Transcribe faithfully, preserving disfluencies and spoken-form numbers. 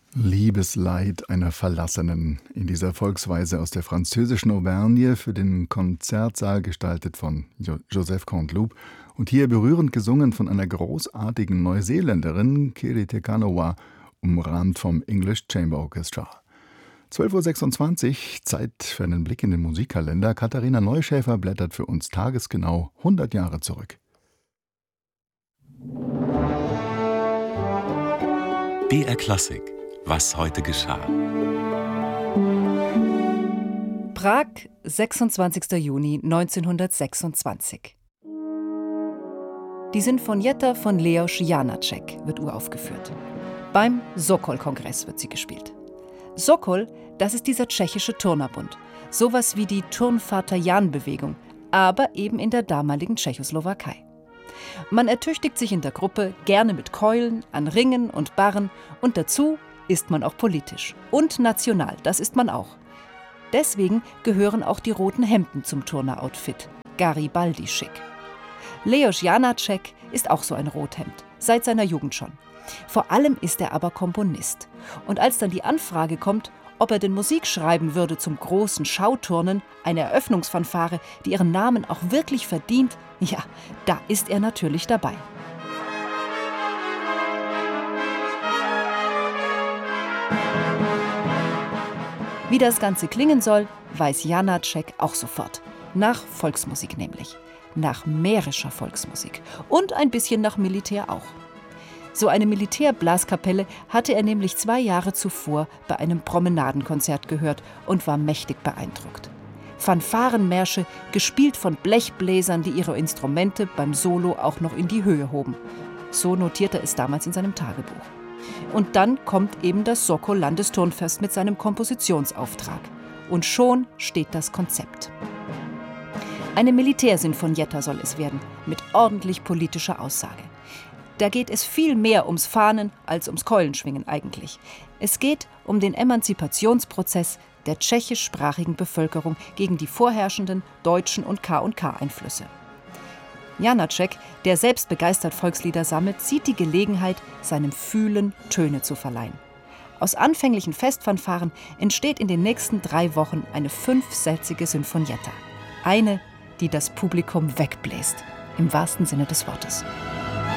Liebesleid einer Verlassenen in dieser Volksweise aus der französischen Auvergne für den Konzertsaal gestaltet von jo- Joseph Canteloup und hier berührend gesungen von einer großartigen Neuseeländerin, Kiri Te Kanawa, umrahmt vom English Chamber Orchestra. zwölf Uhr sechsundzwanzig, Zeit für einen Blick in den Musikkalender. Katharina Neuschäfer blättert für uns tagesgenau hundert Jahre zurück. B R Klassik. Was heute geschah. Prag, sechsundzwanzigster Juni neunzehnhundertsechsundzwanzig. Die Sinfonietta von Leos Janáček wird uraufgeführt. Beim Sokol-Kongress wird sie gespielt. Sokol, das ist dieser tschechische Turnerbund. Sowas wie die Turnvater-Jan-Bewegung, aber eben in der damaligen Tschechoslowakei. Man ertüchtigt sich in der Gruppe gerne mit Keulen, an Ringen und Barren und dazu ist man auch politisch und national, das ist man auch. Deswegen gehören auch die roten Hemden zum Turner-Outfit, Garibaldi-schick. Leos Janáček ist auch so ein Rothemd, seit seiner Jugend schon. Vor allem ist er aber Komponist. Und als dann die Anfrage kommt, ob er denn Musik schreiben würde zum großen Schauturnen, eine Eröffnungsfanfare, die ihren Namen auch wirklich verdient, ja, da ist er natürlich dabei. Wie das Ganze klingen soll, weiß Janáček auch sofort. Nach Volksmusik nämlich. Nach mährischer Volksmusik. Und ein bisschen nach Militär auch. So eine Militärblaskapelle hatte er nämlich zwei Jahre zuvor bei einem Promenadenkonzert gehört und war mächtig beeindruckt. Fanfarenmärsche, gespielt von Blechbläsern, die ihre Instrumente beim Solo auch noch in die Höhe hoben. So notierte er es damals in seinem Tagebuch. Und dann kommt eben das Sokol-Landesturnfest mit seinem Kompositionsauftrag. Und schon steht das Konzept. Eine Militärsinfonietta soll es werden, mit ordentlich politischer Aussage. Da geht es viel mehr ums Fahnen als ums Keulenschwingen eigentlich. Es geht um den Emanzipationsprozess der tschechischsprachigen Bevölkerung gegen die vorherrschenden deutschen und K und K-Einflüsse. Janáček, der selbst begeistert Volkslieder sammelt, sieht die Gelegenheit, seinem Fühlen Töne zu verleihen. Aus anfänglichen Festfanfaren entsteht in den nächsten drei Wochen eine fünfsätzige Sinfonietta. Eine, die das Publikum wegbläst, im wahrsten Sinne des Wortes.